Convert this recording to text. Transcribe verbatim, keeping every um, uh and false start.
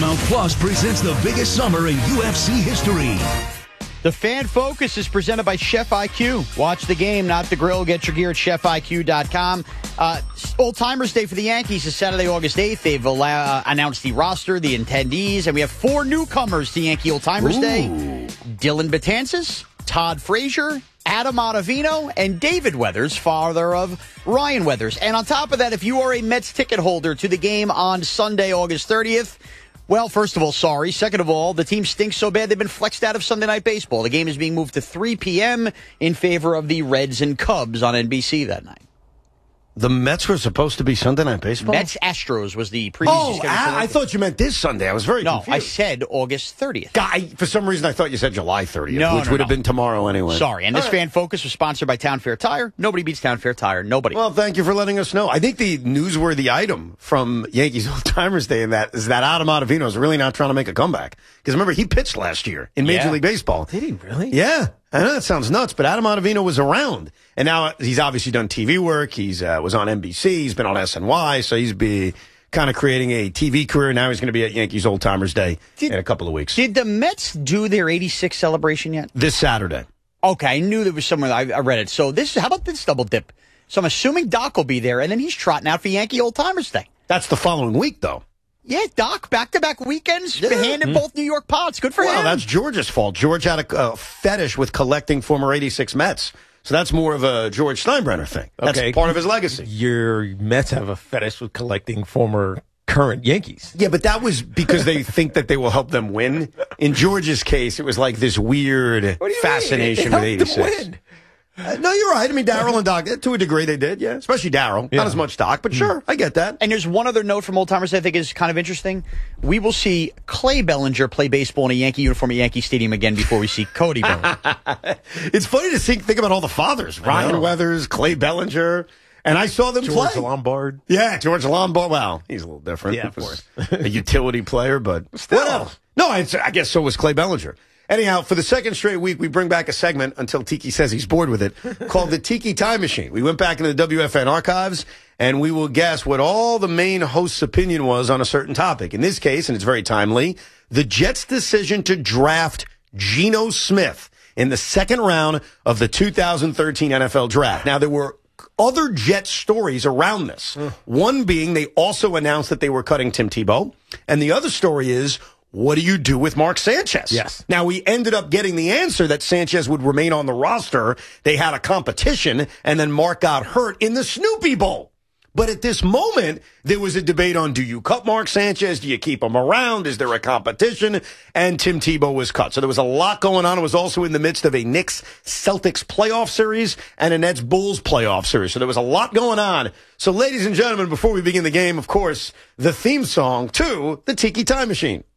Paramount Plus presents the biggest summer in U F C history. The Fan Focus is presented by Chef I Q. Watch the game, not the grill. Get your gear at chef I Q dot com. Uh, Old Timers Day for the Yankees is Saturday, August eighth. They've allow, uh, announced the roster, the attendees, and we have four newcomers to Yankee Old Timers Ooh. Day. Dylan Betances, Todd Frazier, Adam Ottavino, and David Weathers, father of Ryan Weathers. And on top of that, if you are a Mets ticket holder to the game on Sunday, August thirtieth, well, first of all, sorry. Second of all, the team stinks so bad they've been flexed out of Sunday Night Baseball. The game is being moved to three p.m. in favor of the Reds and Cubs on N B C that night. The Mets were supposed to be Sunday Night Baseball? Mets-Astros was the previous Oh, schedule. I, I thought you meant this Sunday. I was very No, confused. I said August thirtieth. I, for some reason, I thought you said July thirtieth, No, which no, would have no. been tomorrow anyway. Sorry. And this All right. Fan Focus was sponsored by Town Fair Tire. Nobody beats Town Fair Tire. Nobody. Well, thank you for letting us know. I think the newsworthy item from Yankees Old Timers Day in that is that Adam Ottavino is really not trying to make a comeback. Because remember, he pitched last year in Major Yeah. League Baseball. Did he really? Yeah. I know that sounds nuts, but Adam Ottavino was around. And now he's obviously done T V work. He's uh, was on N B C. He's been on S N Y. So he's be kind of creating a T V career. Now he's going to be at Yankees Old Timers Day Did- in a couple of weeks. Did the Mets do their eighty-six celebration yet? This Saturday. Okay, I knew there was somewhere. I, I read it. So this, how about this double dip? So I'm assuming Doc will be there, and then he's trotting out for Yankee Old Timers Day. That's the following week, though. Yeah, Doc, back-to-back weekends, Yeah. handing both New York pots. Good for Well, him. that's George's fault. George had a uh, fetish with collecting former eighty-six Mets. So that's more of a George Steinbrenner thing. That's Okay. part of his legacy. Your Mets have a fetish with collecting former current Yankees. Yeah, but that was because they think that they will help them win. In George's case, it was like this weird fascination with eighty-six. Uh, no, you're right. I mean, Darryl and Doc, to a degree, they did, yeah. Especially Darryl. Yeah. Not as much Doc, but sure, I get that. And there's one other note from Old Timers I think is kind of interesting. We will see Clay Bellinger play baseball in a Yankee uniform at Yankee Stadium again before we see Cody Bellinger. It's funny to think, think about all the fathers. Ryan know. Weathers, Clay Bellinger. And I saw them George play. Lombard. Yeah, George Lombard. Well, he's a little different. Yeah, of He was course. a utility player, but still. What else? No, I, I guess so was Clay Bellinger. Anyhow, for the second straight week, we bring back a segment until Tiki says he's bored with it, called the Tiki Time Machine. We went back into the W F N archives, and we will guess what all the main host's opinion was on a certain topic. In this case, and it's very timely, the Jets' decision to draft Geno Smith in the second round of the two thousand thirteen N F L Draft. Now, there were other Jets stories around this. Mm. One being they also announced that they were cutting Tim Tebow, and the other story is, what do you do with Mark Sanchez? Yes. Now, we ended up getting the answer that Sanchez would remain on the roster. They had a competition, and then Mark got hurt in the Snoopy Bowl. But at this moment, there was a debate on, do you cut Mark Sanchez? Do you keep him around? Is there a competition? And Tim Tebow was cut. So there was a lot going on. It was also in the midst of a Knicks-Celtics playoff series and a Nets-Bulls playoff series. So there was a lot going on. So, ladies and gentlemen, before we begin the game, of course, the theme song to the Tiki Time Machine.